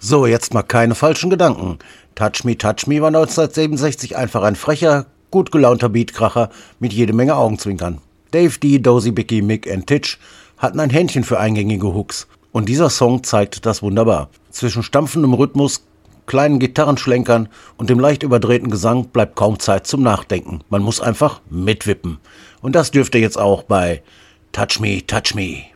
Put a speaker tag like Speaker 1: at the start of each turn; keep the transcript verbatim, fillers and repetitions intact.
Speaker 1: So, jetzt mal keine falschen Gedanken. Touch Me, Touch Me war neunzehnhundertsiebenundsechzig einfach ein frecher, gut gelaunter Beatkracher mit jede Menge Augenzwinkern. Dave D., Dozy, Bicky, Mick und Titch hatten ein Händchen für eingängige Hooks. Und dieser Song zeigt das wunderbar. Zwischen stampfendem Rhythmus, kleinen Gitarrenschlenkern und dem leicht überdrehten Gesang bleibt kaum Zeit zum Nachdenken. Man muss einfach mitwippen. Und das dürft ihr jetzt auch bei Touch Me, Touch Me.